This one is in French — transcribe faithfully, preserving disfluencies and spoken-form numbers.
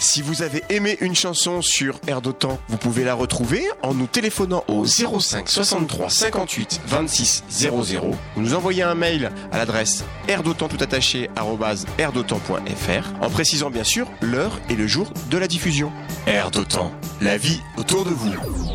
Si vous avez aimé une chanson sur Air d'Otan, vous pouvez la retrouver en nous téléphonant au zéro cinq soixante-trois cinquante-huit vingt-six zéro zéro. Vous nous envoyez un mail à l'adresse airdotan tout attaché arobase airdotan point fr en précisant bien sûr l'heure et le jour de la diffusion. Air d'Otan, la vie autour de vous.